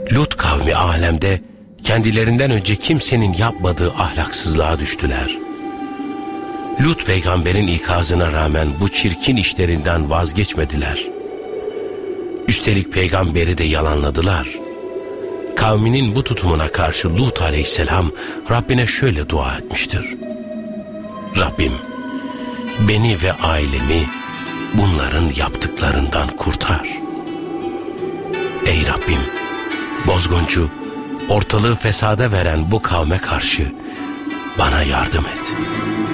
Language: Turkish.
Lut kavmi alemde kendilerinden önce kimsenin yapmadığı ahlaksızlığa düştüler. Lut peygamberin ikazına rağmen bu çirkin işlerinden vazgeçmediler. Üstelik peygamberi de yalanladılar. Kavminin bu tutumuna karşı Lut aleyhisselam Rabbine şöyle dua etmiştir: Rabbim, beni ve ailemi bunların yaptıklarından kurtar. Ey Rabbim, bozguncu, ortalığı fesada veren bu kavme karşı bana yardım et.